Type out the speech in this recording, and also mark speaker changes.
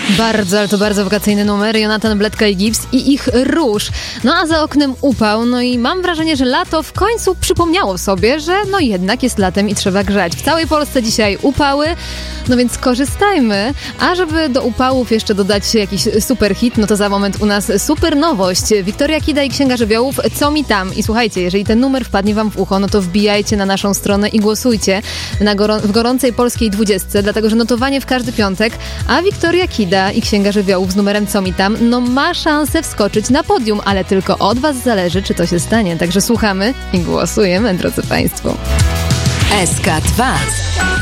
Speaker 1: Bardzo, ale to bardzo wakacyjny numer. Jonatan Bledka i Gibbs i ich Róż. No a za oknem upał. No i mam wrażenie, że lato w końcu przypomniało sobie, że no jednak jest latem i trzeba grzać. W całej Polsce dzisiaj upały, no więc korzystajmy. A żeby do upałów jeszcze dodać jakiś super hit, no to za moment u nas super nowość. Wiktoria Kida i Księga Żywiołów, Co mi tam? I słuchajcie, jeżeli ten numer wpadnie wam w ucho, no to wbijajcie na naszą stronę i głosujcie w gorącej polskiej 20, dlatego że notowanie w każdy piątek, a Wiktoria Kida i Księga Żywiołów z numerem Co mi tam? No ma szansę wskoczyć na podium, ale tylko od was zależy, czy to się stanie. Także słuchamy i głosujemy, drodzy państwo.
Speaker 2: SK2